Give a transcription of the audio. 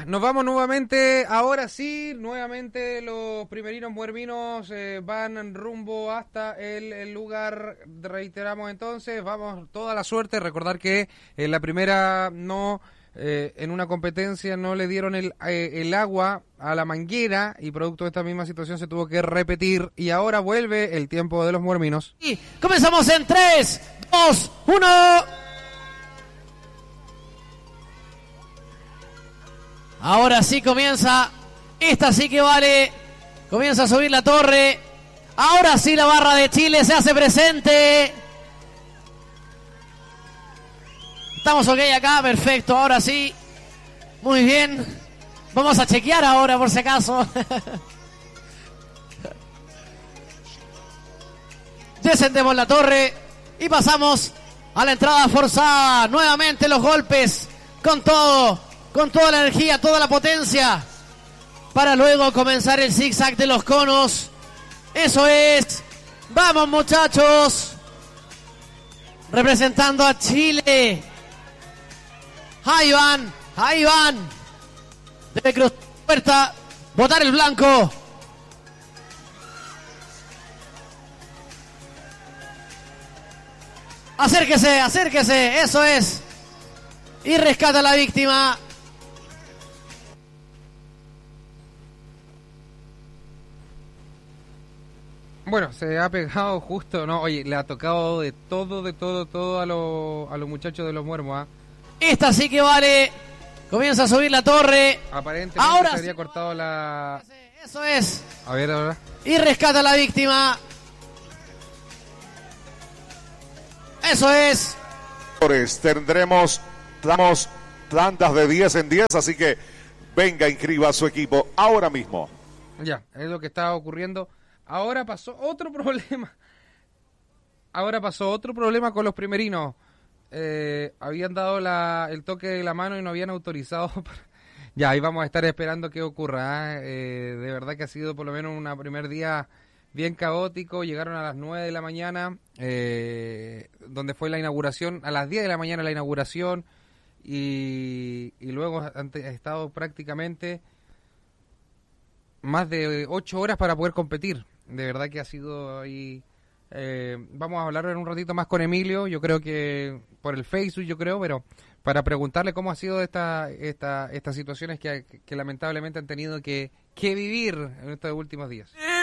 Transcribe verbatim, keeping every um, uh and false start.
nos vamos nuevamente, ahora sí, nuevamente los primerinos muerminos eh, van rumbo hasta el, el lugar, reiteramos entonces, vamos, toda la suerte, recordar que en la primera no, eh, en una competencia no le dieron el, eh, el agua a la manguera y producto de esta misma situación se tuvo que repetir y ahora vuelve el tiempo de los muerminos. Y comenzamos en tres, dos, uno... Ahora sí comienza, esta sí que vale, comienza a subir la torre, ahora sí la barra de Chile se hace presente. Estamos ok acá, perfecto, ahora sí, muy bien, vamos a chequear ahora por si acaso. Descendemos la torre y pasamos a la entrada forzada, nuevamente los golpes con todo. Con toda la energía, toda la potencia, para luego comenzar el zigzag de los conos. Eso es. ¡Vamos, muchachos! Representando a Chile. Ahí van, ahí van. Debe cruzar la puerta, botar el blanco. Acérquese, acérquese, eso es. Y rescata a la víctima. Bueno, se ha pegado justo, ¿no? Oye, le ha tocado de todo, de todo, todo a, lo, a los muchachos de los muermos, ¿ah? ¿eh? Esta sí que vale. Comienza a subir la torre. Aparentemente ahora se habría sí. cortado la... Eso es. A ver, ahora. Y rescata a la víctima. Eso es. Tendremos, damos tandas de diez en diez, así que venga, inscriba a su equipo ahora mismo. Ya, es lo que está ocurriendo. Ahora pasó otro problema. Ahora pasó otro problema con los primerinos. Eh, habían dado la, el toque de la mano y no habían autorizado. Para... Ya, ahí vamos a estar esperando qué ocurra. ¿eh? Eh, de verdad que ha sido por lo menos un primer día bien caótico. Llegaron a las nueve de la mañana, eh, donde fue la inauguración. A las diez de la mañana la inauguración. Y, y luego han estado prácticamente más de ocho horas para poder competir. De verdad que ha sido ahí... Eh, vamos a hablar en un ratito más con Emilio, yo creo que por el Facebook, yo creo, pero para preguntarle cómo ha sido esta, esta, estas situaciones que, que lamentablemente han tenido que, que vivir en estos últimos días.